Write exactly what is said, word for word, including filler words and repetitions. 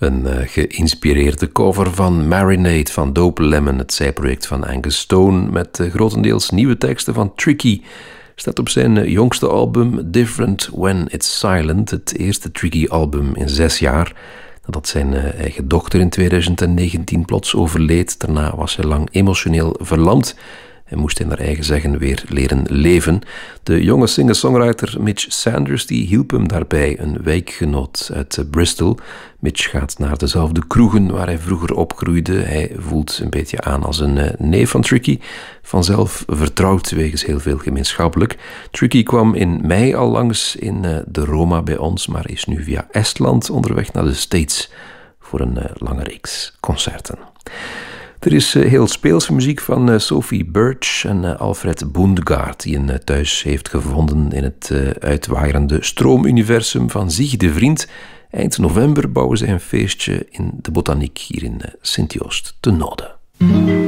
Een uh, geïnspireerde cover van Marinade van Dope Lemon, het zijproject van Angus Stone, met uh, grotendeels nieuwe teksten van Tricky. Staat op zijn uh, jongste album Different When It's Silent, het eerste Tricky-album in zes jaar. Nadat zijn uh, eigen dochter in twintig negentien plots overleed. Daarna was hij lang emotioneel verlamd en moest in haar eigen zeggen weer leren leven. De jonge singer-songwriter Mitch Sanders die hielp hem daarbij, een wijkgenoot uit Bristol. Mitch gaat naar dezelfde kroegen waar hij vroeger opgroeide. Hij voelt een beetje aan als een neef van Tricky. Vanzelf vertrouwd wegens heel veel gemeenschappelijk. Tricky kwam in mei al langs in de Roma bij ons, maar is nu via Estland onderweg naar de States voor een lange reeks concerten. Er is uh, heel speelse muziek van uh, Sophie Birch en uh, Alfred Boondegaard, die een uh, thuis heeft gevonden in het uh, uitwaaierende stroomuniversum van Zieg de Vriend. Eind november bouwen zij een feestje in de Botaniek hier in uh, Sint-Joost te Node.